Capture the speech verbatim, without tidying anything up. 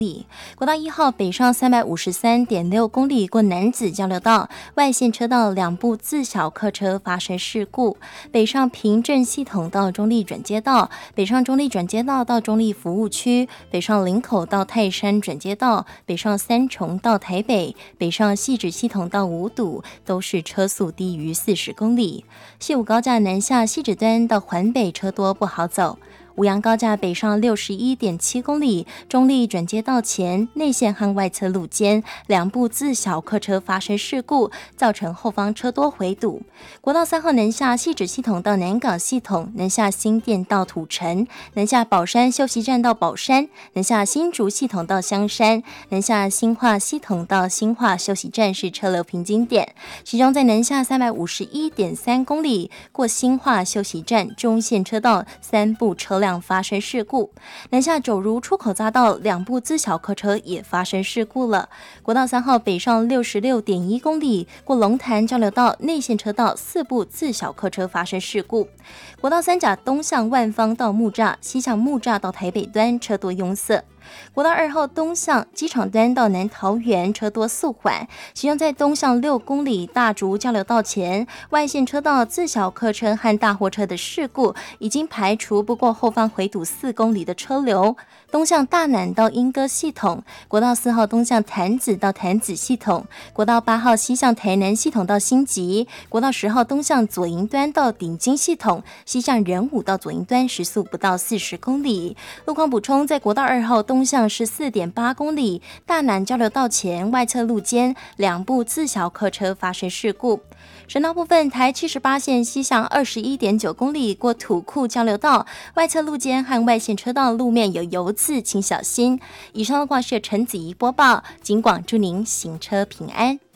国道一号北上三百五十三点六公里过楠梓交流道，外线车道两部自小客车发生事故，北上平镇系统到中立转接道，北上中立转接道到中立服务区，北上林口到泰山转接道，北上三重到台北，北上汐止系统到五堵，都是车速低于四十公里。西武高架南下汐止端到环北车多不好走。五杨高架北上 六十一点七公里，中立转接道前内线和外侧路间两部自小客车发生事故，造成后方车多回堵。国道三号南下汐止系统到南港系统，南下新店到土城，南下宝山休息站到宝山，南下新竹系统到香山，南下新化系统到新化休息站是车流瓶颈点。其中在南下 三百五十一点三公里过新化休息站中线车道三部车辆发生事故，南下九如出口匝道两部自小客车也发生事故了。国道三号北上 六十六点一公里过龙潭交流道内线车道四部自小客车发生事故。国道三甲东向万芳到木栅，西向木栅到台北端车多拥塞。国道二号东向机场端到南桃园车多速缓，其中在东向六公里大竹交流道前，外线车道自小客车和大货车的事故已经排除，不过后方回堵四公里的车流。东向大南到莺歌系统，国道四号东向潭子到潭子系统，国道八号西向台南系统到新集，国道十号东向左营端到顶金系统，西向仁武到左营端时速不到四十公里。路况补充，在国道二号东向是 四点八公里，大南交流道前外侧路间两部自小客车发生事故。省道部分，台七十八线西向 二十一点九公里过土库交流道，外侧路间和外线车道路面有油渍，请小心。以上的话是陈子怡播报，警广祝您行车平安。